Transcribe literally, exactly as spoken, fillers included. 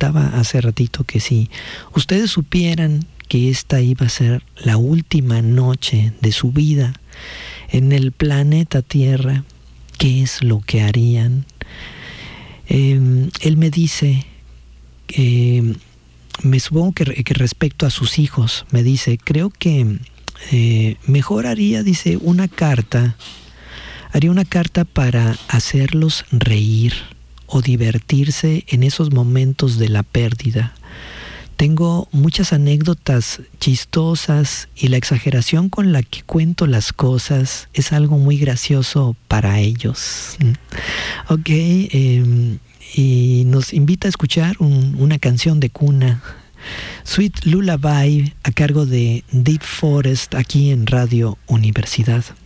comentaba hace ratito que si ustedes supieran que esta iba a ser la última noche de su vida en el planeta Tierra, ¿qué es lo que harían? Eh, él me dice, eh, me supongo que, que respecto a sus hijos, me dice, creo que eh, mejor haría, dice, una carta, haría una carta para hacerlos reír o divertirse en esos momentos de la pérdida. Tengo muchas anécdotas chistosas y la exageración con la que cuento las cosas es algo muy gracioso para ellos. Ok, eh, y nos invita a escuchar un, una canción de cuna, Sweet Lullaby, a cargo de Deep Forest, aquí en Radio Universidad.